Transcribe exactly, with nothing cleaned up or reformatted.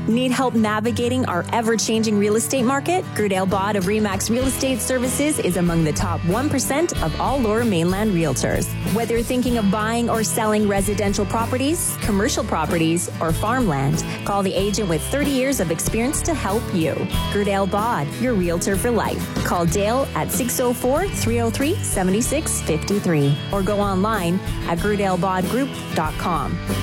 Need help navigating our ever-changing real estate market? Gerdale Bod of Remax Real Estate Services is among the top one percent of all Lower Mainland realtors. Whether you're thinking of buying or selling residential properties, commercial properties, or farmland, call the agent with thirty years of experience to help you. Gerdale Bod, your realtor for life. Call Dale at six oh four, three oh three, seven six five three or go online at gerdale bod group dot com.